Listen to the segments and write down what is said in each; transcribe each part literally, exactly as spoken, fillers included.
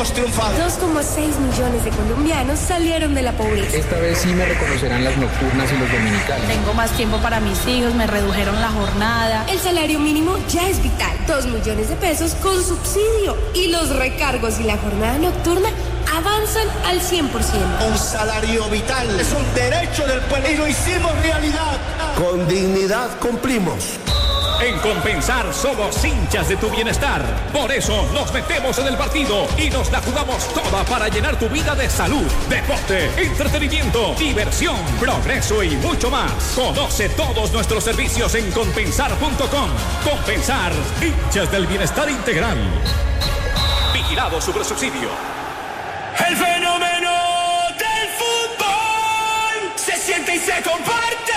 hemos triunfado. dos coma seis millones de colombianos salieron de la pobreza. Esta vez sí me reconocerán las nocturnas y los dominicales. Tengo más tiempo para mis hijos, me redujeron la jornada. El salario mínimo ya es vital. dos millones de pesos con subsidio. Y los recargos y la jornada nocturna avanzan al cien por ciento. Un salario vital es un derecho del pueblo y lo hicimos realidad. Con dignidad cumplimos. En Compensar somos hinchas de tu bienestar. Por eso nos metemos en el partido y nos la jugamos toda para llenar tu vida de salud, deporte, entretenimiento, diversión, progreso y mucho más. Conoce todos nuestros servicios en compensar punto com. Compensar, hinchas del bienestar integral. Vigilado Supersubsidio. El fenómeno del fútbol se siente y se comparte.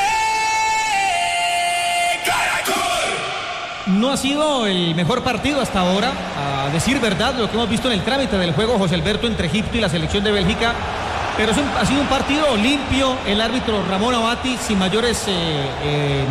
No ha sido el mejor partido hasta ahora, a decir verdad, lo que hemos visto en el trámite del juego, José Alberto, entre Egipto y la selección de Bélgica, pero es un, ha sido un partido limpio. El árbitro Ramón Abati, sin mayores eh, eh,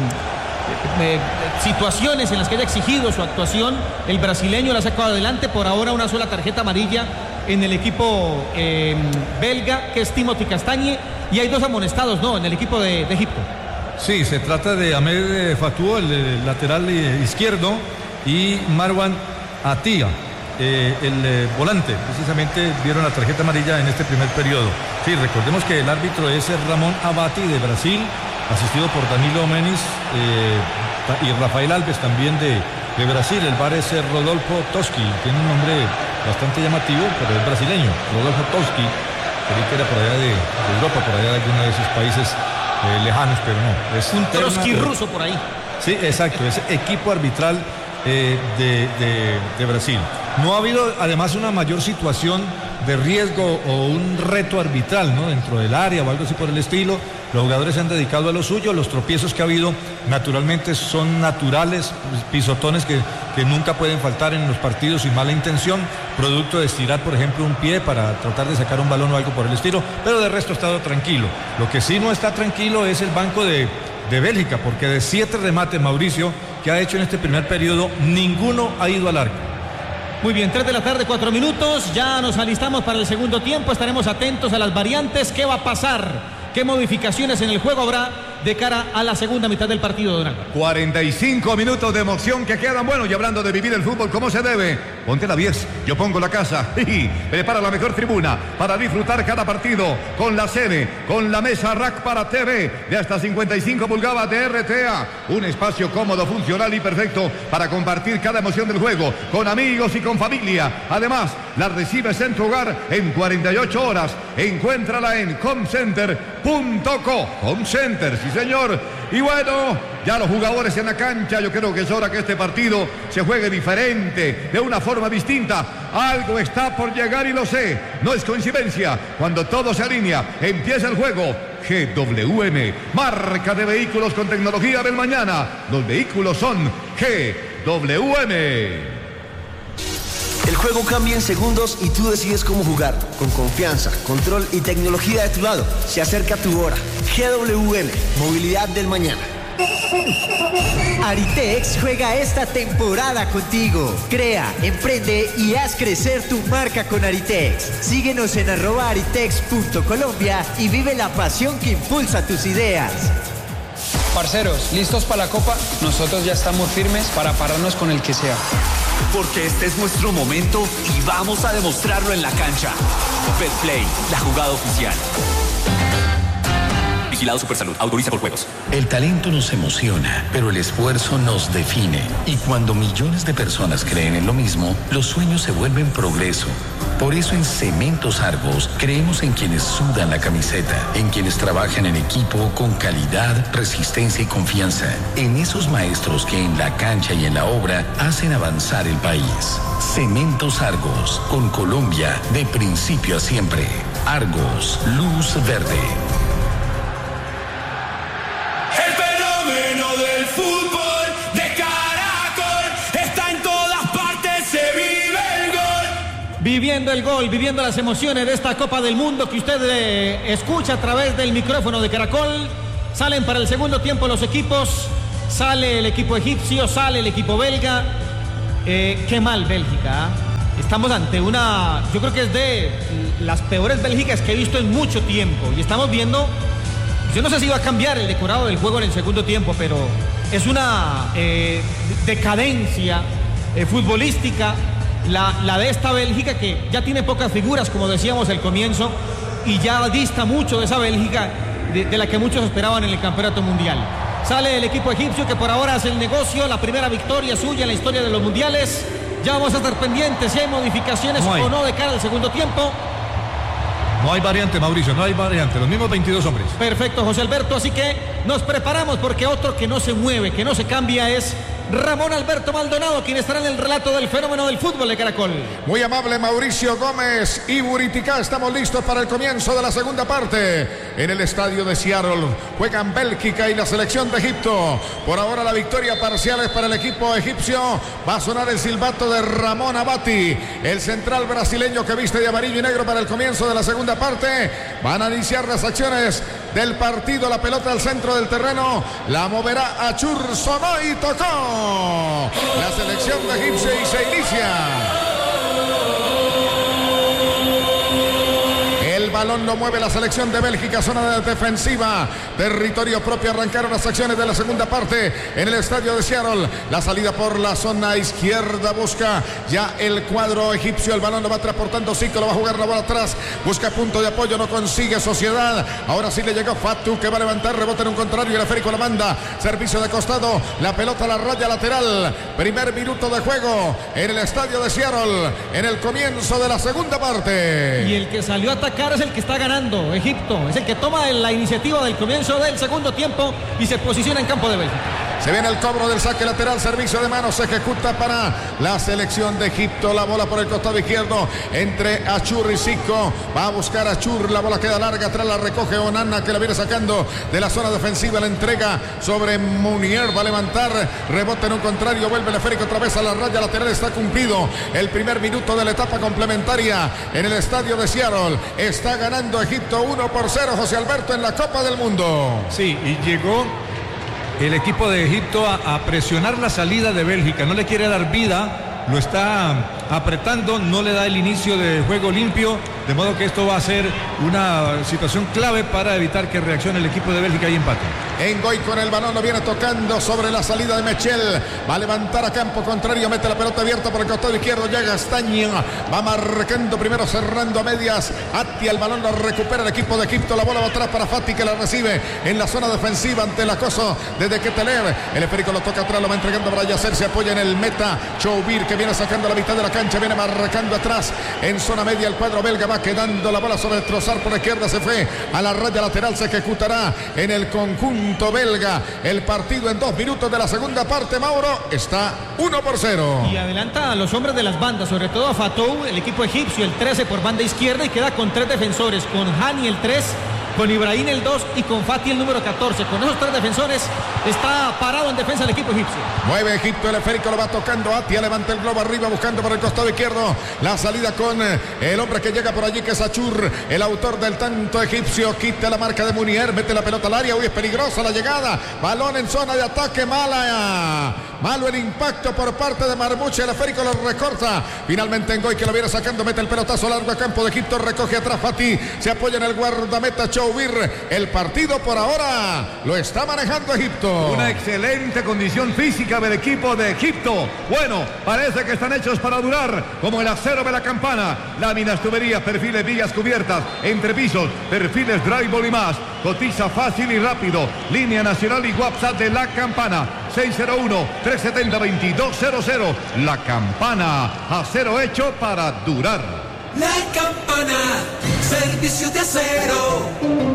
eh, situaciones en las que haya exigido su actuación, el brasileño la ha sacado adelante. Por ahora una sola tarjeta amarilla en el equipo eh, belga, que es Timothy Castagne, y hay dos amonestados, ¿no?, en el equipo de, de Egipto. Sí, se trata de Ahmed Fatou, el, el lateral izquierdo, y Marwan Atía, eh, el eh, volante. Precisamente vieron la tarjeta amarilla en este primer periodo. Sí, recordemos que el árbitro es Ramón Abati de Brasil, asistido por Danilo Menis eh, y Rafael Alves también de, de Brasil. El V A R es Rodolfo Toski, tiene un nombre bastante llamativo, pero es brasileño. Rodolfo Toski, creí que era por allá de, de Europa, por allá de alguno de esos países Eh, lejanos, pero no. Es un Trotsky ruso por ahí. Sí, exacto, es equipo arbitral eh, de, de, de Brasil. No ha habido además una mayor situación de riesgo o un reto arbitral, ¿no?, dentro del área o algo así por el estilo. Los jugadores se han dedicado a lo suyo. Los tropiezos que ha habido naturalmente son naturales, pisotones que, que nunca pueden faltar en los partidos sin mala intención, producto de estirar, por ejemplo, un pie para tratar de sacar un balón o algo por el estilo, pero de resto ha estado tranquilo. Lo que sí no está tranquilo es el banco de, de Bélgica, porque de siete remates, Mauricio, que ha hecho en este primer periodo, ninguno ha ido al arco. Muy bien, tres de la tarde, cuatro minutos, ya nos alistamos para el segundo tiempo, estaremos atentos a las variantes, qué va a pasar, qué modificaciones en el juego habrá de cara a la segunda mitad del partido, don Álvaro. cuarenta y cinco minutos de emoción que quedan. Bueno, y hablando de vivir el fútbol como se debe, ponte la diez, yo pongo la casa y prepara la mejor tribuna para disfrutar cada partido con la sede, con la mesa rack para T V de hasta cincuenta y cinco pulgadas de R T A, un espacio cómodo, funcional y perfecto para compartir cada emoción del juego con amigos y con familia. Además, la recibes en tu hogar en cuarenta y ocho horas. Encuéntrala en comcenter punto co. Comcenter, sí señor. Y bueno, ya los jugadores en la cancha, yo creo que es hora que este partido se juegue diferente, de una forma distinta. Algo está por llegar y lo sé, no es coincidencia. Cuando todo se alinea, empieza el juego. G W M, marca de vehículos con tecnología del mañana. Los vehículos son G W M. El juego cambia en segundos y tú decides cómo jugar. Con confianza, control y tecnología de tu lado. Se acerca tu hora. G W M, movilidad del mañana. Aritex juega esta temporada contigo. Crea, emprende y haz crecer tu marca con Aritex. Síguenos en arroba aritex punto colombia y vive la pasión que impulsa tus ideas. Parceros, ¿listos para la Copa? Nosotros ya estamos firmes para pararnos con el que sea. Porque este es nuestro momento y vamos a demostrarlo en la cancha. Betplay, la jugada oficial. Vigilado Supersalud, autoriza por juegos. El talento nos emociona, pero el esfuerzo nos define. Y cuando millones de personas creen en lo mismo, los sueños se vuelven progreso. Por eso en Cementos Argos creemos en quienes sudan la camiseta, en quienes trabajan en equipo con calidad, resistencia y confianza, en esos maestros que en la cancha y en la obra hacen avanzar el país. Cementos Argos, con Colombia de principio a siempre. Argos, luz verde. El fenómeno del fútbol de Caracol está en todas partes, se vive el gol. Viviendo el gol, viviendo las emociones de esta Copa del Mundo que usted eh, escucha a través del micrófono de Caracol. Salen para el segundo tiempo los equipos. Sale el equipo egipcio, sale el equipo belga. Eh, qué mal Bélgica, ¿eh? estamos ante una, yo creo que es de las peores Bélgicas que he visto en mucho tiempo. Y estamos viendo, yo no sé si va a cambiar el decorado del juego en el segundo tiempo, pero es una eh, decadencia eh, futbolística la, la de esta Bélgica, que ya tiene pocas figuras, como decíamos al comienzo, y ya dista mucho de esa Bélgica de, de la que muchos esperaban en el Campeonato Mundial. Sale el equipo egipcio, que por ahora hace el negocio, la primera victoria suya en la historia de los mundiales. Ya vamos a estar pendientes si hay modificaciones no hay. o no de cara al segundo tiempo. No hay variante, Mauricio, no hay variante, los mismos veintidós hombres. Perfecto, José Alberto, así que nos preparamos, porque otro que no se mueve, que no se cambia, es Ramón Alberto Maldonado, quien estará en el relato del fenómeno del fútbol de Caracol. Muy amable Mauricio Gómez y Buriticá, estamos listos para el comienzo de la segunda parte. En el estadio de Seattle juegan Bélgica y la selección de Egipto. Por ahora la victoria parcial es para el equipo egipcio. Va a sonar el silbato de Ramón Abati, el central brasileño que viste de amarillo y negro para el comienzo de la segunda parte. Van a iniciar las acciones del partido. La pelota al centro del terreno, la moverá Achur, sonó y tocó la selección de Egipcio y se inicia. El balón lo mueve la selección de Bélgica, zona de defensiva, territorio propio. Arrancaron las acciones de la segunda parte en el estadio de Seattle. La salida por la zona izquierda busca ya el cuadro egipcio. El balón lo va transportando Zico, lo va a jugar la bola atrás. Busca punto de apoyo, no consigue Sociedad. Ahora sí le llegó Fatu, que va a levantar, rebota en un contrario y el esférico la manda. Servicio de costado, la pelota a la raya lateral. Primer minuto de juego en el estadio de Seattle, en el comienzo de la segunda parte. Y el que salió a atacar es el que está ganando, Egipto. Es el que toma la iniciativa del comienzo del segundo tiempo y se posiciona en campo de Bélgica. Se viene el cobro del saque lateral, servicio de manos, se ejecuta para la selección de Egipto. La bola por el costado izquierdo entre Achur y Zico. Va a buscar Achur, la bola queda larga, atrás la recoge Onana, que la viene sacando de la zona defensiva. La entrega sobre Munier, va a levantar, rebota en un contrario, vuelve el esférico otra vez a la raya lateral. Está cumplido el primer minuto de la etapa complementaria en el estadio de Seattle. Está ganando Egipto uno por cero, José Alberto, en la Copa del Mundo. Sí, y llegó el equipo de Egipto a, a presionar la salida de Bélgica. No le quiere dar vida, lo está apretando, no le da el inicio de juego limpio, de modo que esto va a ser una situación clave para evitar que reaccione el equipo de Bélgica y empate. Engoy con el balón, lo viene tocando sobre la salida de Mechel, va a levantar a campo contrario, mete la pelota abierta por el costado izquierdo, ya Gastaño, va marcando primero, cerrando a medias. Atia, el balón lo recupera el equipo de Egipto, la bola va atrás para Fati, que la recibe en la zona defensiva ante el acoso de Dequeteler. El esférico lo toca atrás, lo va entregando para Yacer, se apoya en el meta Choubir, que viene sacando la mitad de la cancha, viene marcando atrás en zona media el cuadro belga, va quedando la bola sobre Trossard por la izquierda, se fue a la raya lateral, se ejecutará en el conjunto belga. El partido en dos minutos de la segunda parte, Mauro, está uno por cero. Y adelanta a los hombres de las bandas, sobre todo a Fatou, el equipo egipcio, el trece por banda izquierda, y queda con tres defensores, con Hani el tres, con Ibrahim el dos y con Fati el número catorce. Con esos tres defensores está parado en defensa el equipo egipcio. Mueve Egipto, el esférico lo va tocando Atia, levanta el globo arriba buscando por el costado izquierdo. La salida con el hombre que llega por allí, que es Achur, el autor del tanto egipcio. Quita la marca de Munier, mete la pelota al área. Uy, es peligrosa la llegada. Balón en zona de ataque, mala. Malo el impacto por parte de Marmuche, el esférico lo recorta. Finalmente Ngoy, que lo viene sacando, mete el pelotazo largo a campo de Egipto, recoge atrás Fati, se apoya en el guardameta Choubir. El partido por ahora lo está manejando Egipto. Una excelente condición física del equipo de Egipto. Bueno, parece que están hechos para durar, como el acero de la campana. Láminas, tuberías, perfiles, vigas cubiertas, entrepisos, perfiles, drywall y más. Cotiza fácil y rápido. Línea nacional y WhatsApp de la campana. seis cero uno, tres siete cero, dos dos cero cero. La Campana, acero hecho para durar. La Campana, servicio de acero.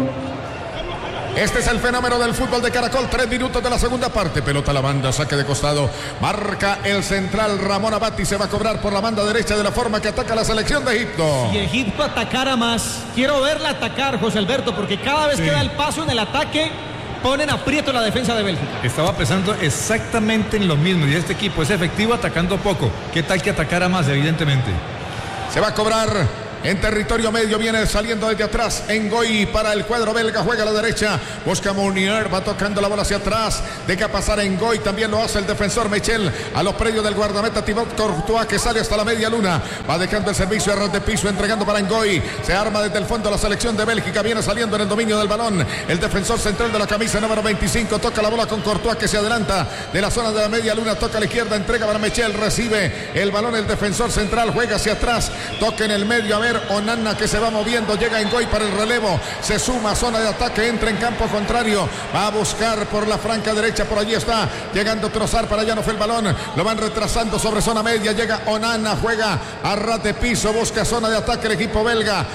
Este es el fenómeno del fútbol de Caracol. Tres minutos de la segunda parte. Pelota a la banda, saque de costado. Marca el central Ramón Abati. Se va a cobrar por la banda derecha de la forma que ataca la selección de Egipto. Si Egipto atacara más, quiero verla atacar, José Alberto, porque cada vez sí. que da el paso en el ataque, ponen aprieto la defensa de Bélgica. Estaba pensando exactamente en lo mismo. Y este equipo es efectivo atacando poco. ¿Qué tal que atacara más, evidentemente? Se va a cobrar en territorio medio, viene saliendo desde atrás Ngoy para el cuadro belga, juega a la derecha, busca Mounier, va tocando la bola hacia atrás, deja pasar Ngoy, también lo hace el defensor Michel, a los predios del guardameta Thibaut Courtois, que sale hasta la media luna, va dejando el servicio a ras de piso, entregando para Ngoy, se arma desde el fondo la selección de Bélgica, viene saliendo en el dominio del balón, el defensor central de la camisa número veinticinco, toca la bola con Courtois, que se adelanta de la zona de la media luna, toca a la izquierda, entrega para Michel, recibe el balón el defensor central, juega hacia atrás, toca en el medio, a ver, Onana que se va moviendo, llega Ngoy para el relevo, se suma a zona de ataque, entra en campo contrario, va a buscar por la franca derecha, por allí está, llegando Trossard, para allá no fue el balón, lo van retrasando sobre zona media, llega Onana, juega a ras de piso, busca zona de ataque el equipo belga,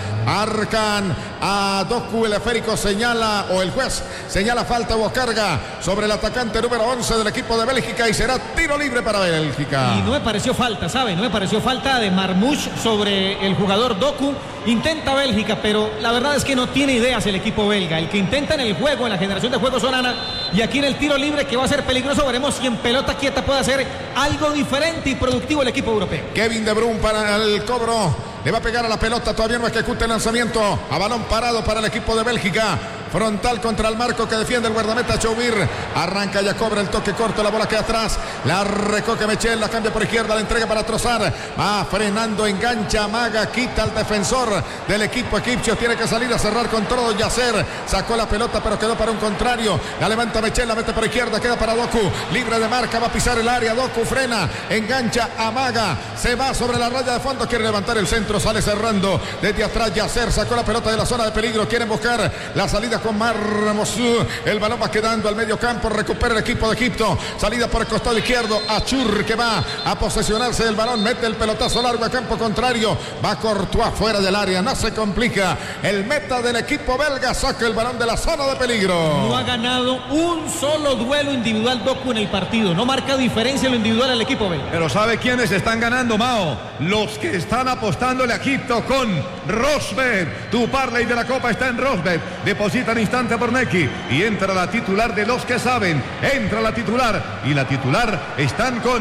arcan a Doku, el esférico señala, o el juez señala falta o carga sobre el atacante número once del equipo de Bélgica y será tiro libre para Bélgica. Y no me pareció falta, ¿sabe? No me pareció falta de Marmoush sobre el jugador Doku. Intenta Bélgica, pero la verdad es que no tiene ideas el equipo belga. El que intenta en el juego, en la generación de juegos, Onana, y aquí en el tiro libre, que va a ser peligroso, veremos si en pelota quieta puede hacer algo diferente y productivo el equipo europeo. Kevin De Bruyne para el cobro, le va a pegar a la pelota, todavía no ejecuta el lanzamiento, a balón parado para el equipo de Bélgica, frontal contra el marco que defiende el guardameta Choubir, arranca, ya cobra el toque corto, la bola queda atrás, la recoge Michel, la cambia por izquierda, la entrega para Trossard, va frenando, engancha, amaga, quita al defensor del equipo egipcio, tiene que salir a cerrar con todo. Yasser sacó la pelota pero quedó para un contrario, la levanta Michel, la mete por izquierda, queda para Doku, libre de marca, va a pisar el área, Doku frena, engancha, amaga, se va sobre la raya de fondo, quiere levantar el centro, sale cerrando desde atrás, Yasser sacó la pelota de la zona de peligro, quieren buscar la salida con Marmoush, el balón va quedando al medio campo, recupera el equipo de Egipto, salida por el costado izquierdo, Achur que va a posesionarse del balón, mete el pelotazo largo a campo contrario, va Courtois fuera del área, no se complica, el meta del equipo belga saca el balón de la zona de peligro. No ha ganado un solo duelo individual Doku en el partido, no marca diferencia en lo individual al equipo belga. Pero ¿sabe quiénes están ganando, Mao? Los que están apostándole a Egipto con Rosberg. Tu parlay de la Copa está en Rosberg. Deposita en instante por Neki y entra la titular de los que saben. Entra la titular y la titular están con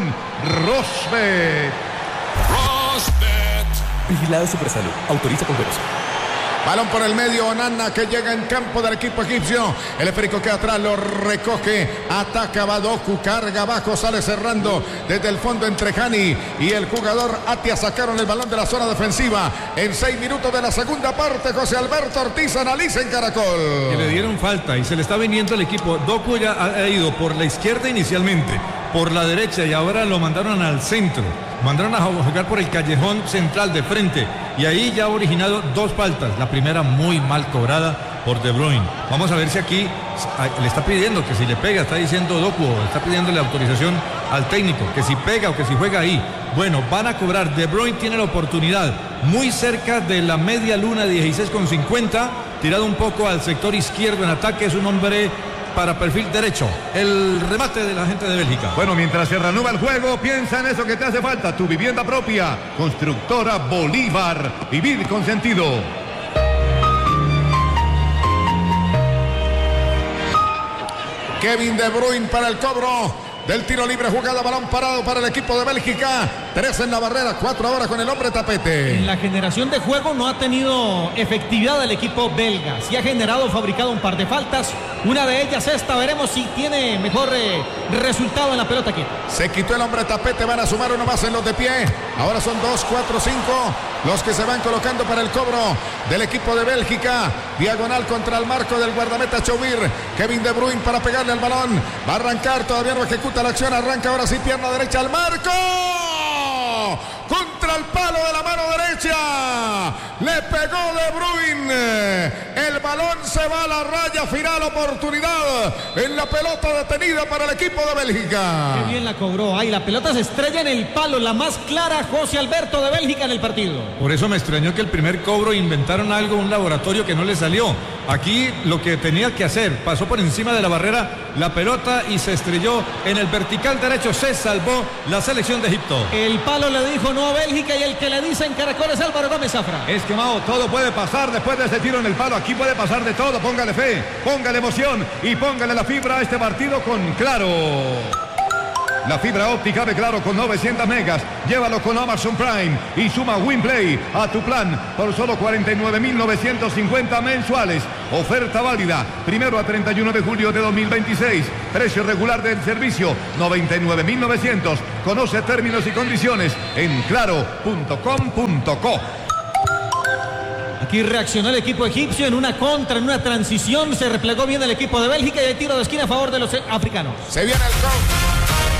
Rosberg. Rosberg. Vigilado Supersalud. Autoriza con velocidad. Balón por el medio, Onana que llega en campo del equipo egipcio. El esférico que atrás lo recoge, ataca Doku, carga abajo, sale cerrando desde el fondo entre Hani y el jugador Atia. Sacaron el balón de la zona defensiva. En seis minutos de la segunda parte, José Alberto Ortiz analiza en Caracol. Que le dieron falta y se le está viniendo el equipo. Doku ya ha ido por la izquierda inicialmente, por la derecha y ahora lo mandaron al centro. Mandaron a jugar por el callejón central de frente y ahí ya ha originado dos faltas. La primera muy mal cobrada por De Bruyne. Vamos a ver si aquí le está pidiendo que si le pega, está diciendo Doku, está pidiéndole autorización al técnico, que si pega o que si juega ahí. Bueno, van a cobrar. De Bruyne tiene la oportunidad muy cerca de la media luna, dieciséis con cincuenta, tirado un poco al sector izquierdo en ataque, es un hombre para perfil derecho, el remate de la gente de Bélgica. Bueno, mientras se reanuda el juego, piensa en eso que te hace falta, tu vivienda propia. Constructora Bolívar, vivir con sentido. Kevin De Bruyne para el cobro del tiro libre, jugada, balón parado para el equipo de Bélgica. Tres en la barrera, cuatro ahora con el hombre tapete. En la generación de juego no ha tenido efectividad el equipo belga. Sí ha generado, fabricado un par de faltas. Una de ellas esta, veremos si tiene mejor eh, resultado en la pelota aquí. Se quitó el hombre tapete, van a sumar uno más en los de pie. Ahora son dos, cuatro, cinco los que se van colocando para el cobro del equipo de Bélgica. Diagonal contra el marco del guardameta Choubir. Kevin De Bruyne para pegarle al balón. Va a arrancar, todavía no ejecuta la acción. Arranca ahora sí, pierna derecha al marco. Contra el palo de la mano derecha. Le pegó De Bruyne. El balón se va a la raya final. Oportunidad en la pelota detenida para el equipo de Bélgica. Qué bien la cobró. Ahí la pelota se estrella en el palo. La más clara, José Alberto, de Bélgica en el partido. Por eso me extrañó que el primer cobro inventaron algo, un laboratorio que no le salió. Aquí lo que tenía que hacer, pasó por encima de la barrera la pelota y se estrelló en el vertical derecho. Se salvó la selección de Egipto. El palo le dijo no a Bélgica y el que le dice en Caracol es Álvaro Gómez Zafra. Es que, Mao, todo puede pasar después de ese tiro en el palo. Aquí puede pasar de todo. Póngale fe, póngale emoción y póngale la fibra a este partido con Claro. la fibra óptica de Claro con novecientos megas. Llévalo con Amazon Prime y suma WinPlay a tu plan por solo cuarenta y nueve mil novecientos cincuenta mensuales. Oferta válida primero a treinta y uno de julio de dos mil veintiséis. Precio regular del servicio noventa y nueve mil novecientos. Conoce términos y condiciones en claro punto com punto co. Aquí reaccionó el equipo egipcio en una contra, en una transición. Se replegó bien el equipo de Bélgica y hay tiro de esquina a favor de los africanos. Se viene el gol.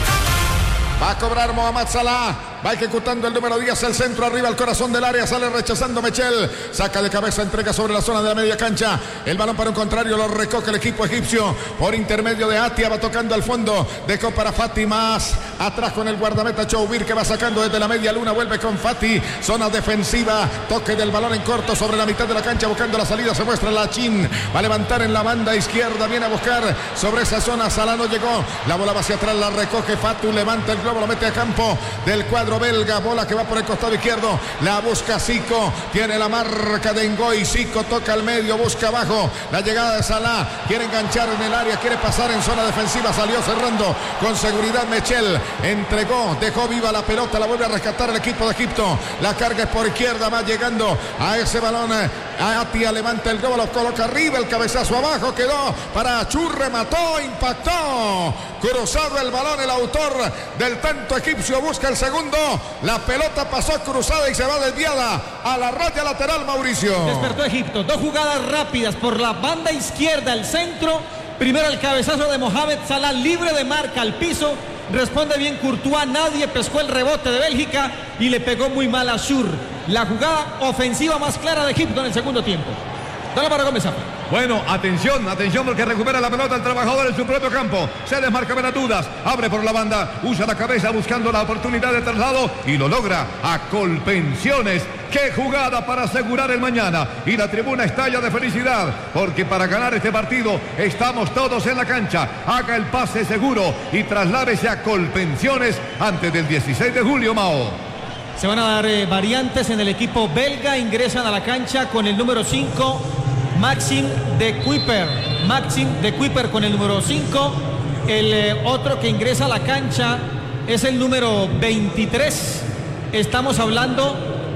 Va a cobrar Mohamed Salah. Va ejecutando el número diez, el centro arriba, al corazón del área. Sale rechazando Mechel. Saca de cabeza, entrega sobre la zona de la media cancha. El balón para un contrario, lo recoge el equipo egipcio. Por intermedio de Atia, va tocando al fondo. Dejó para Fati más. Atrás con el guardameta Choubir, que va sacando desde la media luna. Vuelve con Fati. Zona defensiva. Toque del balón en corto sobre la mitad de la cancha. Buscando la salida, se muestra Lachin. Va a levantar en la banda izquierda. Viene a buscar sobre esa zona. Salah no llegó. La bola va hacia atrás, la recoge Fatu. Levanta el globo, lo mete a campo del cuadro belga. Bola que va por el costado izquierdo. La busca Zico. Tiene la marca de Ngoy. Zico toca al medio, busca abajo. La llegada de Salah. Quiere enganchar en el área. Quiere pasar en zona defensiva. Salió cerrando con seguridad Mechel. Entregó. Dejó viva la pelota. La vuelve a rescatar el equipo de Egipto. La carga es por izquierda. Va llegando a ese balón. Atia levanta el globo. Lo coloca arriba. El cabezazo abajo. Quedó para Achur. Remató. Impactó. Cruzado el balón. El autor del tanto egipcio busca el segundo. La pelota pasó cruzada y se va desviada a la raya lateral, Mauricio. Despertó Egipto. Dos jugadas rápidas por la banda izquierda, el centro. Primero el cabezazo de Mohamed Salah, libre de marca al piso. Responde bien Courtois. Nadie pescó el rebote de Bélgica y le pegó muy mal a Ashur. La jugada ofensiva más clara de Egipto en el segundo tiempo. Dale para Gómez. Bueno, atención, atención porque recupera la pelota el trabajador en su propio campo. Se desmarca Benatudas, abre por la banda, usa la cabeza buscando la oportunidad de traslado y lo logra a Colpensiones. ¡Qué jugada para asegurar el mañana! Y la tribuna estalla de felicidad porque para ganar este partido estamos todos en la cancha. Haga el pase seguro y trasládese a Colpensiones antes del dieciséis de julio, Mao. Se van a dar eh, variantes en el equipo belga. Ingresan a la cancha con el número cinco, Maxim de Kuiper. Maxim de Kuiper con el número cinco. El eh, otro que ingresa a la cancha es el número veintitrés. Estamos hablando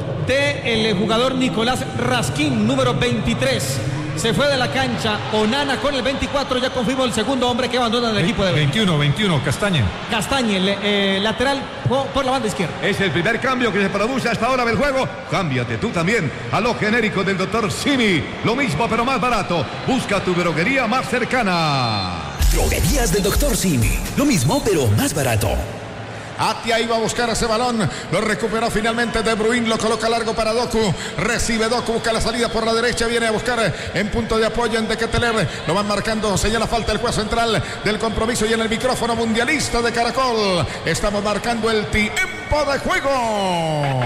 del de jugador Nicolás Raskin, número veintitrés. Se fue de la cancha Onana con el veinticuatro. Ya confirmó el segundo hombre que abandona el equipo de veintiuno, veintiuno, Castañe. Castañe, el, eh, lateral por la banda izquierda. Es el primer cambio que se produce hasta ahora del juego. Cámbiate tú también a lo genérico del doctor Simi. Lo mismo pero más barato. Busca tu droguería más cercana. Droguerías del doctor Simi. Lo mismo pero más barato. Atia iba a buscar ese balón, lo recuperó finalmente De Bruyne, lo coloca largo para Doku, recibe Doku, busca la salida por la derecha, viene a buscar en punto de apoyo en De Ketelaere, lo van marcando, señala falta el juez central del compromiso y en el micrófono mundialista de Caracol, estamos marcando el tiempo de juego.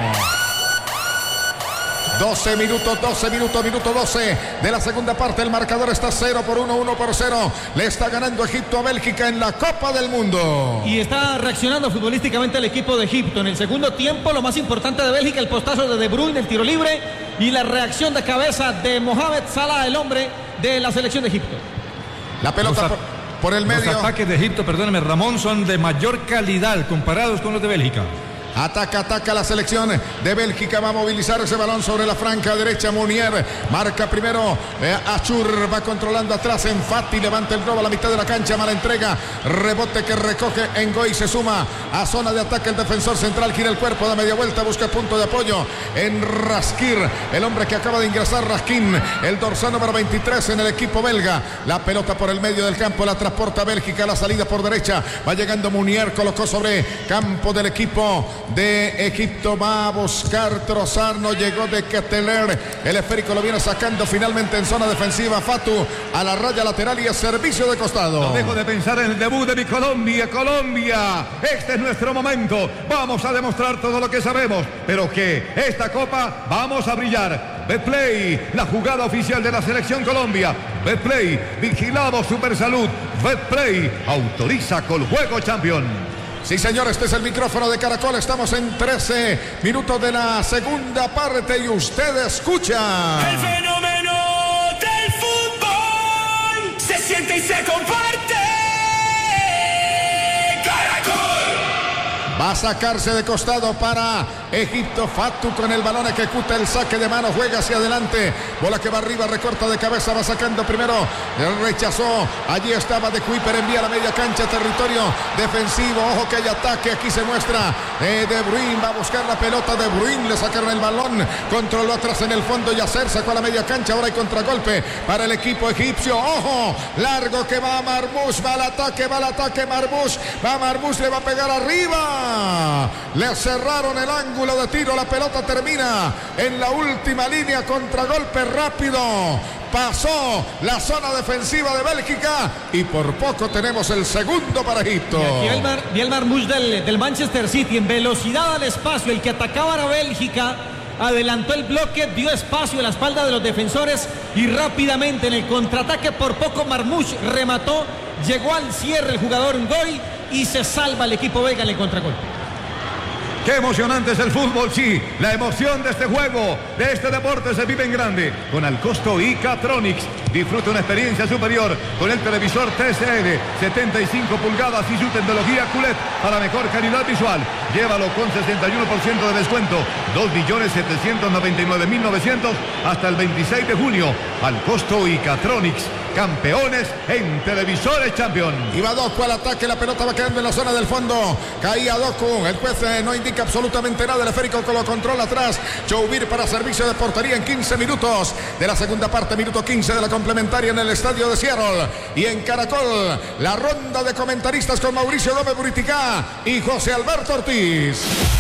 doce minutos, doce minutos, minuto doce de la segunda parte. El marcador está cero por uno, uno por cero. Le está ganando Egipto a Bélgica en la Copa del Mundo. Y está reaccionando futbolísticamente el equipo de Egipto. En el segundo tiempo, lo más importante de Bélgica, el postazo de De Bruyne, el tiro libre y la reacción de cabeza de Mohamed Salah, el hombre de la selección de Egipto. La pelota por, por el medio. Los ataques de Egipto, perdóname, Ramón, son de mayor calidad comparados con los de Bélgica. Ataca, ataca la selección de Bélgica. Va a movilizar ese balón sobre la franca derecha. Munier marca primero. Eh, Achur va controlando atrás en Fati. Levanta el globo a la mitad de la cancha. Mala entrega. Rebote que recoge Ngoy. Se suma a zona de ataque el defensor central. Gira el cuerpo, da media vuelta. Busca punto de apoyo en Raskir. El hombre que acaba de ingresar, Raskin. El dorsal número veintitrés en el equipo belga. La pelota por el medio del campo. La transporta Bélgica. La salida por derecha. Va llegando Munier. Colocó sobre campo del equipo de Egipto, va a buscar trozar, no llegó De Ketelaere, el esférico lo viene sacando finalmente en zona defensiva. Fatu a la raya lateral y a servicio de costado. No dejo de pensar en el debut de mi Colombia. Colombia, este es nuestro momento, vamos a demostrar todo lo que sabemos, pero que esta copa vamos a brillar. Betplay, la jugada oficial de la selección Colombia. Betplay, vigilamos Supersalud. Betplay, autoriza Coljuego Champion. Sí, señor, este es el micrófono de Caracol. Estamos en trece minutos de la segunda parte y usted escucha. El fenómeno del fútbol se siente y se comparte. Caracol. Va a sacarse de costado para Egipto. Fatu con el balón ejecuta el saque de mano, juega hacia adelante. Bola que va arriba, recorta de cabeza, va sacando primero. Rechazó. Allí estaba De Kuiper, envía a la media cancha, territorio defensivo. Ojo que hay ataque. Aquí se muestra eh, De Bruyne. Va a buscar la pelota. De Bruyne le sacaron el balón. Controló atrás en el fondo. Yasser sacó a la media cancha. Ahora hay contragolpe para el equipo egipcio. Ojo, largo que va Marmoush. Va al ataque, va al ataque Marmoush. Va Marmoush, le va a pegar arriba. Le cerraron el ángulo de tiro. La pelota termina en la última línea. Contragolpe rápido. Pasó la zona defensiva de Bélgica y por poco tenemos el segundo para Egipto. Y aquí vi el Marmoush del, del Manchester City en velocidad al espacio. El que atacaba a Bélgica adelantó el bloque, dio espacio a la espalda de los defensores y rápidamente en el contraataque por poco Marmoush remató, llegó al cierre el jugador Ngoy y se salva el equipo belga en el contragolpe. Qué emocionante es el fútbol, sí. La emoción de este juego, de este deporte se vive en grande. Con Alcosto y Catronics. Disfruta una experiencia superior con el televisor T C L setenta y cinco pulgadas y su tecnología Q L E D para mejor calidad visual. Llévalo con sesenta y uno por ciento de descuento. dos millones setecientos noventa y nueve mil novecientos hasta el veintiséis de junio. Alcosto y Catronics. Campeones en televisores Champion. Iba Doku al ataque, la pelota va quedando en la zona del fondo. Caía Doku, el juez eh, no indica absolutamente nada. El esférico lo controla atrás. Choubir para servicio de portería en quince minutos de la segunda parte, minuto quince de la complementaria en el estadio de Seattle. Y en Caracol, la ronda de comentaristas con Mauricio Gómez Buriticá y José Alberto Ortiz.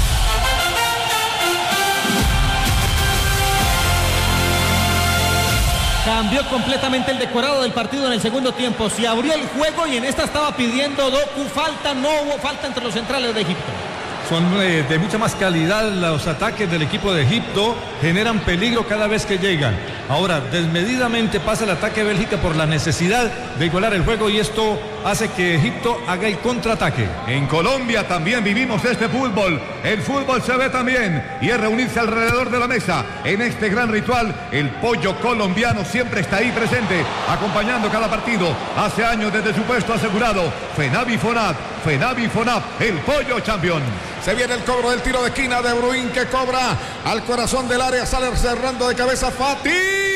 Cambió completamente el decorado del partido en el segundo tiempo. Se abrió el juego y en esta estaba pidiendo Doku falta. No hubo falta entre los centrales de Egipto. Son eh, de mucha más calidad los ataques del equipo de Egipto, generan peligro cada vez que llegan. Ahora, desmedidamente pasa el ataque de Bélgica por la necesidad de igualar el juego y esto hace que Egipto haga el contraataque. En Colombia también vivimos este fútbol. El fútbol se ve también y es reunirse alrededor de la mesa. En este gran ritual, el pollo colombiano siempre está ahí presente, acompañando cada partido. Hace años desde su puesto asegurado, Fenavi Fonat, Fenavi Fonat, el pollo campeón. Se viene el cobro del tiro de esquina. De Bruyne que cobra al corazón del área, sale cerrando de cabeza Fati.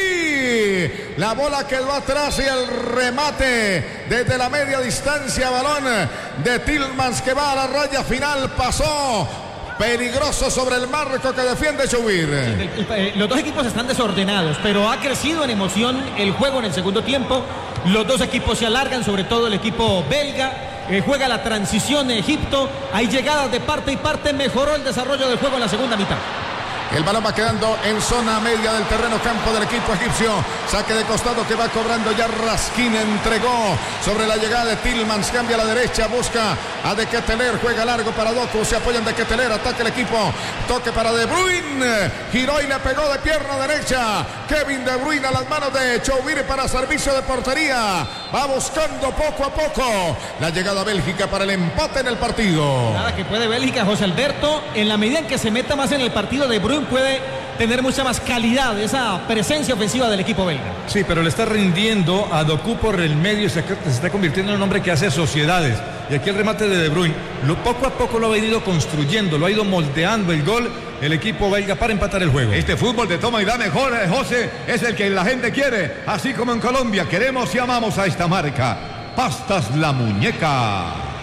La bola quedó atrás y el remate desde la media distancia, balón de Tillmans que va a la raya final, pasó peligroso sobre el marco que defiende Choubir. Los dos equipos están desordenados, pero ha crecido en emoción el juego en el segundo tiempo. Los dos equipos se alargan, sobre todo el equipo belga. Eh, juega la transición de Egipto. Hay llegadas de parte y parte. Mejoró el desarrollo del juego en la segunda mitad. El balón va quedando en zona media del terreno campo del equipo egipcio. Saque de costado que va cobrando ya Raskin. Entregó sobre la llegada de Tillmans. Cambia a la derecha. Busca a De Ketelaere. Juega largo para Doku. Se apoyan De Ketelaere. Ataca el equipo. Toque para De Bruyne. Giró y le pegó de pierna derecha. Kevin De Bruyne a las manos de Choubir para servicio de portería. Va buscando poco a poco la llegada a Bélgica para el empate en el partido. Nada que puede Bélgica, José Alberto. En la medida en que se meta más en el partido, De Bruyne puede tener mucha más calidad, esa presencia ofensiva del equipo belga. Sí, pero le está rindiendo a Doku por el medio y se, se está convirtiendo en un hombre que hace sociedades. Y aquí el remate de De Bruyne, lo, poco a poco lo ha venido construyendo, lo ha ido moldeando el gol el equipo belga para empatar el juego. Este fútbol de toma y da mejor, eh, José, es el que la gente quiere, así como en Colombia queremos y amamos a esta marca. Pastas La Muñeca.